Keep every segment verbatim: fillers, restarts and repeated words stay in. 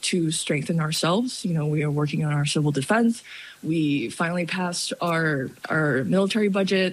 to strengthen ourselves. You know, we are working on our civil defense. We finally passed our our military budget.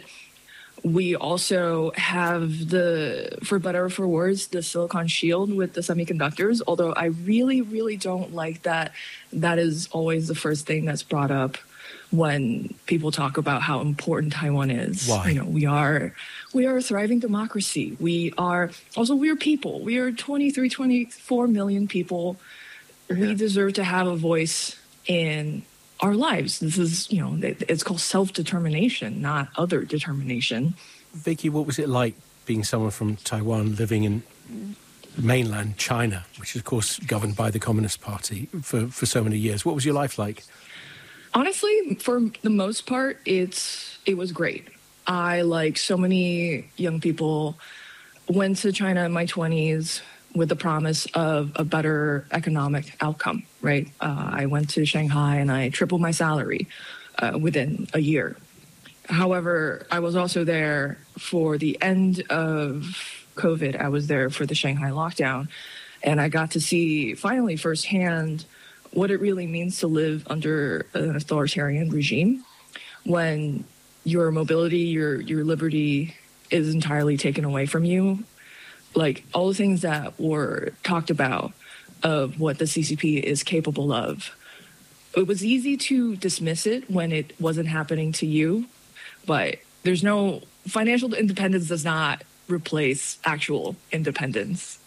We also have the, for better or for worse, the Silicon Shield with the semiconductors, although I really, really don't like that. That is always the first thing that's brought up when people talk about how important Taiwan is. Why? You know, we are we are a thriving democracy. We are also we're people. We are twenty-three, twenty-four million people. We deserve to have a voice in our lives. This is, you know, it's called self-determination, not other determination. Vicky, what was it like being someone from Taiwan living in mainland China, which is, of course, governed by the Communist Party for, for so many years? What was your life like? Honestly, for the most part, it's it was great. I, like so many young people, went to China in my twenties with the promise of a better economic outcome, right? Uh, I went to Shanghai and I tripled my salary uh, within a year. However, I was also there for the end of COVID. I was there for the Shanghai lockdown, and I got to see finally firsthand what it really means to live under an authoritarian regime when your mobility, your your liberty is entirely taken away from you. Like all the things that were talked about of what the C C P is capable of. It was easy to dismiss it when it wasn't happening to you, but there's no, financial independence does not replace actual independence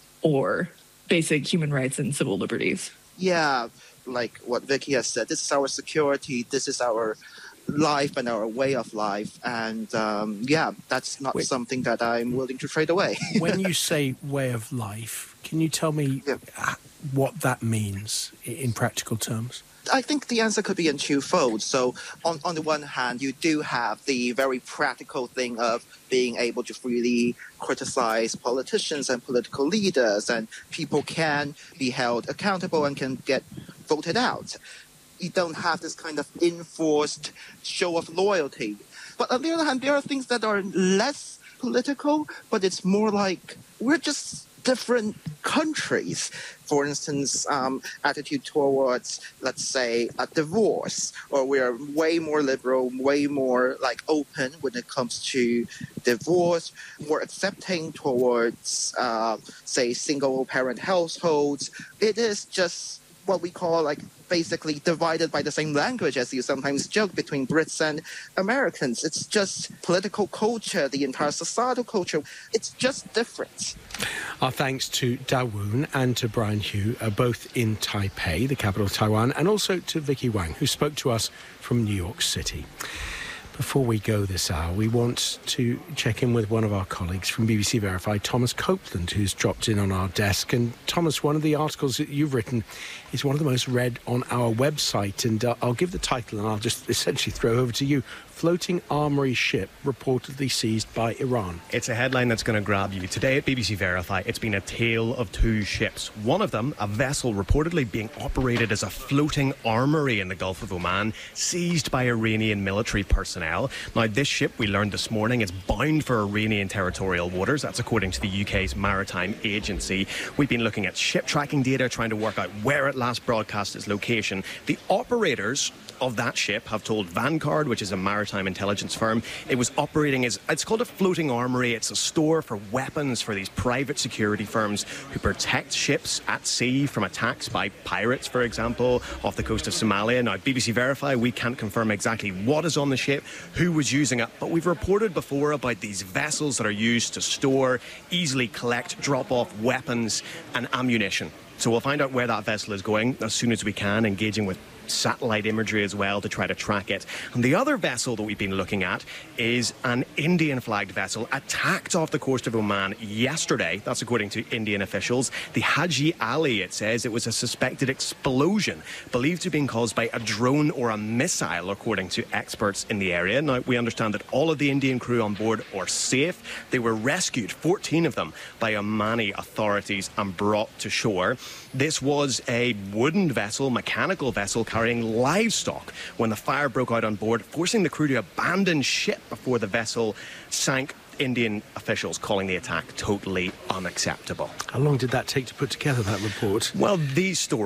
or basic human rights and civil liberties. Yeah, like what Vicky has said, this is our security, this is our life and our way of life, and um, yeah, that's not Wait. something that I'm willing to trade away. When you say way of life, can you tell me yeah. what that means in practical terms? I think the answer could be in twofold. So on, on the one hand, you do have the very practical thing of being able to freely criticize politicians and political leaders, and people can be held accountable and can get voted out. You don't have this kind of enforced show of loyalty. But on the other hand, there are things that are less political, but it's more like we're just different countries. For instance, um, attitude towards, let's say, a divorce, or we are way more liberal, way more like open when it comes to divorce, more accepting towards, uh, say, single-parent households. It is just what we call like basically divided by the same language, as you sometimes joke, between Brits and Americans. It's just political culture, the entire societal culture. It's just different. Our thanks to Dawoon and to Brian Hu, uh, both in Taipei, the capital of Taiwan, and also to Vicky Wang, who spoke to us from New York City. Before we go this hour, we want to check in with one of our colleagues from B B C Verify, Thomas Copeland, who's dropped in on our desk. And Thomas, one of the articles that you've written is one of the most read on our website. And uh, I'll give the title and I'll just essentially throw over to you. Floating armoury ship reportedly seized by Iran. It's a headline that's going to grab you. Today at B B C Verify, it's been a tale of two ships. One of them, a vessel reportedly being operated as a floating armoury in the Gulf of Oman, seized by Iranian military personnel. Now, this ship, we learned this morning, is bound for Iranian territorial waters. That's according to the U K's Maritime Agency. We've been looking at ship tracking data, trying to work out where it last broadcast its location. The operators of that ship have told Vanguard, which is a maritime intelligence firm, it was operating as, it's called a floating armoury. It's a store for weapons for these private security firms who protect ships at sea from attacks by pirates, for example, off the coast of Somalia. Now, B B C Verify, we can't confirm exactly what is on the ship, who was using it, but we've reported before about these vessels that are used to store, easily collect, drop off weapons and ammunition. So we'll find out where that vessel is going as soon as we can, engaging with satellite imagery as well to try to track it. And the other vessel that we've been looking at is an Indian-flagged vessel attacked off the coast of Oman yesterday. That's according to Indian officials. The Haji Ali, it says, it was a suspected explosion believed to have been caused by a drone or a missile, according to experts in the area. Now, we understand that all of the Indian crew on board are safe. They were rescued, fourteen of them, by Omani authorities and brought to shore. This was a wooden vessel, mechanical vessel, carrying livestock when the fire broke out on board, forcing the crew to abandon ship before the vessel sank. Indian officials calling the attack totally unacceptable. How long did that take to put together, that report? Well, these stories